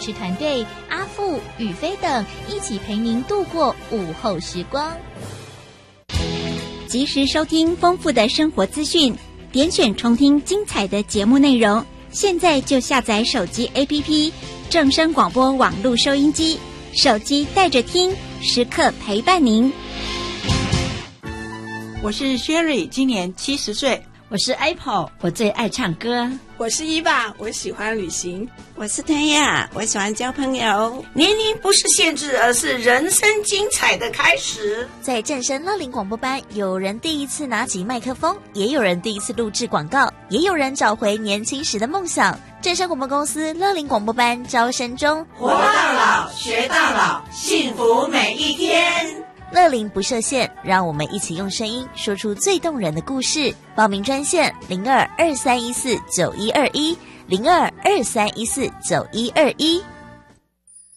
持团队阿富、宇飞等一起陪您度过午后时光。 及时收听丰富的生活资讯，点选重听精彩的节目内容。现在就下载手机 APP 正声广播网络收音机，手机带着听，时刻陪伴您。 我是 Sherry， 今年70岁。 我是 Apple， 我最爱唱歌。 我是伊爸，我喜欢旅行。 我是天亚，我喜欢交朋友。 年龄不是限制，而是人生精彩的开始。 在正声乐龄广播班，有人第一次拿起麦克风，也有人第一次录制广告，也有人找回年轻时的梦想。正声广播公司乐龄广播班招生中， 活到老，学到老，幸福每一天。 乐龄不设限，让我们一起用声音说出最动人的故事。报名专线0223149121，0223149121。